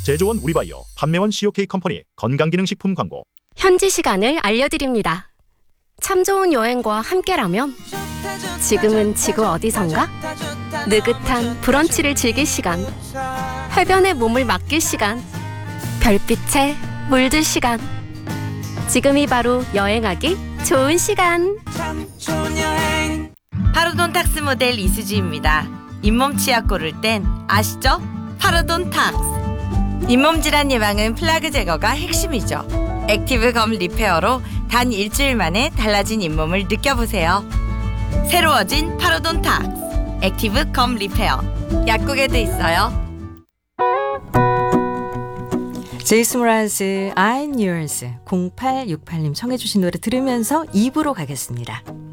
제조원 우리바이오, 판매원 COK 컴퍼니 건강기능식품 광고. 현지 시간을 알려드립니다. 참 좋은 여행과 함께라면 지금은 지구 어디선가? 느긋한 브런치를 즐길 시간, 해변에 몸을 맡길 시간, 별빛에 물들 시간. 지금이 바로 여행하기 좋은 시간. 파르돈 탁스 모델 이수지입니다. 잇몸 치약 고를 땐 아시죠? 파르돈 탁스. 잇몸 질환 예방은 플라그 제거가 핵심이죠. 액티브 검 리페어로 단 일주일 만에 달라진 잇몸을 느껴보세요. 새로워진 파르돈 탁스 액티브 검 리페어. 약국에도 있어요. 제이스 모란스 I'm Yours 0868님 청해 주신 노래 들으면서 2부로 가겠습니다.